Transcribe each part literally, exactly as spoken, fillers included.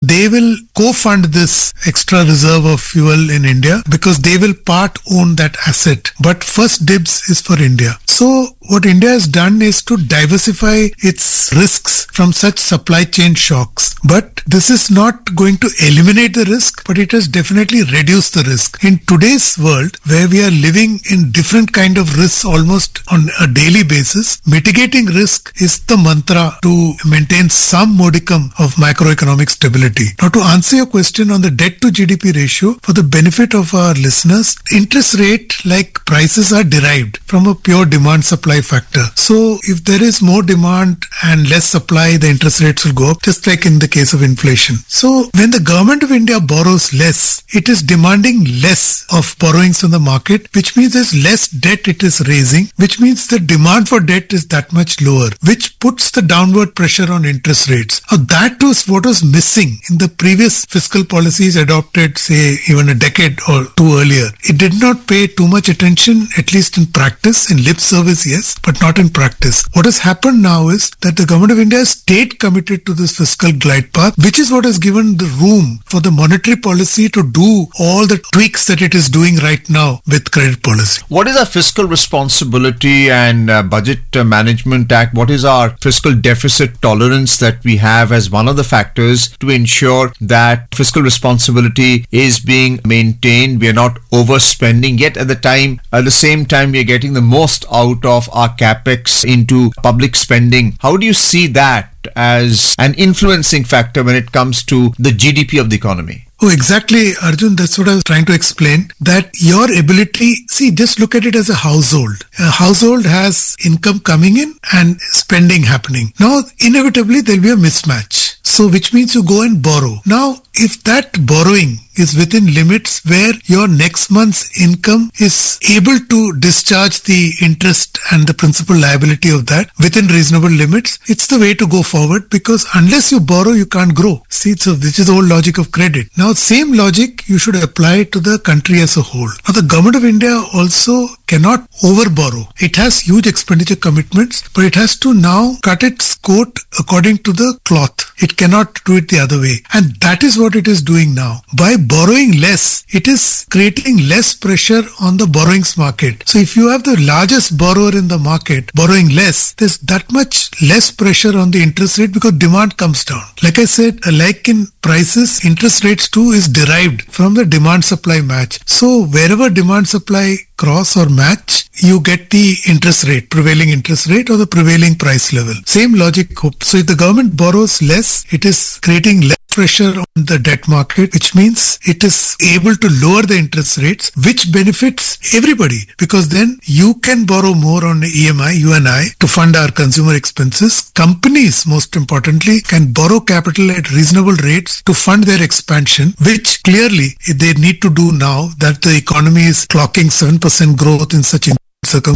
they will co-fund this extra reserve of fuel in India because they will part own that asset. But first dibs is for India. So what India has done is to diversify its risks from such supply chain shocks. But this is not going to eliminate the risk, but it has definitely reduced the risk. In today's world, where we are living in different kind of risks almost on a daily basis, mitigating risk is the mantra to maintain some modicum of macroeconomic stability. Now, to answer your question on the debt to G D P ratio, for the benefit of our listeners, interest rate like prices are derived from a pure demand supply factor. So if there is more demand and less supply, the interest rates will go up, just like in the case of inflation. So when the government of India borrows less, it is demanding less of borrowings from the market, which means there's less debt it is raising, which means the demand for debt is that much lower, which puts the downward pressure on interest rates. Now that was what was missing in the previous fiscal policies adopted, say, even a decade or two earlier. It did not pay too much attention, at least in practice. In lip service, yes, but not in practice. What has happened now is that the government of India has stayed committed to this fiscal glide path, which is what has given the room for the monetary policy to do all the tweaks that it is doing right now with credit policy. What is our fiscal responsibility and uh, budget uh, management act? What is our fiscal deficit tolerance that we have as one of the factors to ensure that fiscal responsibility is being maintained? We are not overspending, yet at the time, at the same time, we are getting the most out of our capex into public spending. How do you see that as an influencing factor when it comes to the G D P of the economy? Oh, exactly, Arjun. That's what I was trying to explain. That your ability, see, just look at it as a household. A household has income coming in and spending happening. Now, inevitably, there'll be a mismatch. So, which means you go and borrow. Now, if that borrowing is within limits where your next month's income is able to discharge the interest and the principal liability of that within reasonable limits, it's the way to go forward, because unless you borrow, you can't grow. See, so this is the old logic of credit. Now, same logic you should apply to the country as a whole. Now, the government of India also cannot over borrow. It has huge expenditure commitments, but it has to now cut its coat according to the cloth. It cannot do it the other way. And that is what it is doing now. By borrowing less, it is creating less pressure on the borrowings market. So if you have the largest borrower in the market borrowing less, there's that much less pressure on the interest rate because demand comes down. Like I said, like in prices, interest rates too is derived from the demand supply match. So wherever demand supply cross or match, you get the interest rate, prevailing interest rate or the prevailing price level. Same logic. So if the government borrows less, it is creating less pressure on the debt market, which means it is able to lower the interest rates, which benefits everybody, because then you can borrow more on E M I, you and I, to fund our consumer expenses. Companies, most importantly, can borrow capital at reasonable rates to fund their expansion, which clearly they need to do now that the economy is clocking seven percent growth in such circumstances.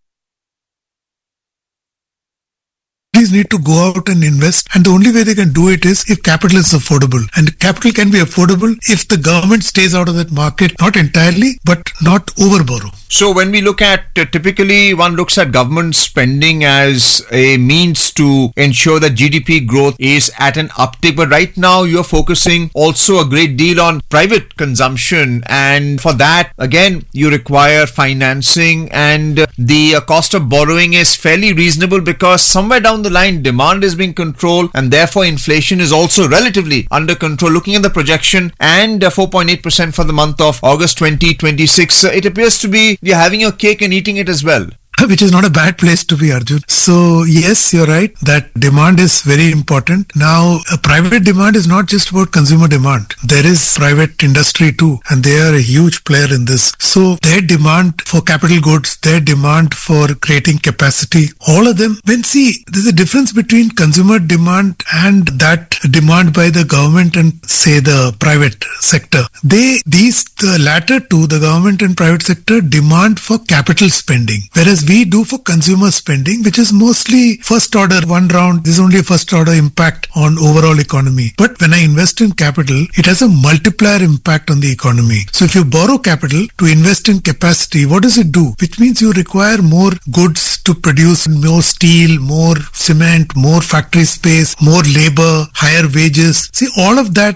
Need to go out and invest, and the only way they can do it is if capital is affordable, and capital can be affordable if the government stays out of that market, not entirely but not over borrow. So when we look at, uh, typically one looks at government spending as a means to ensure that G D P growth is at an uptick, but right now you're focusing also a great deal on private consumption, and for that again you require financing, and uh, the uh, cost of borrowing is fairly reasonable because somewhere down the line demand is being controlled and therefore inflation is also relatively under control. Looking at the projection and uh, four point eight percent for the month of August twenty twenty-six, uh, it appears to be you're having your cake and eating it as well. Which is not a bad place to be, Arjun. So yes, you're right that demand is very important. Now, a private demand is not just about consumer demand. There is private industry too, and they are a huge player in this. So their demand for capital goods, their demand for creating capacity, all of them, when see, there's a difference between consumer demand and that demand by the government and say the private sector. They, these, the latter two, the government and private sector, demand for capital spending, whereas we do for consumer spending, which is mostly first order, one round. This is only a first order impact on overall economy. But when I invest in capital, it has a multiplier impact on the economy. So if you borrow capital to invest in capacity, what does it do? Which means you require more goods to produce more steel, more cement, more factory space, more labor, higher wages. See, all of that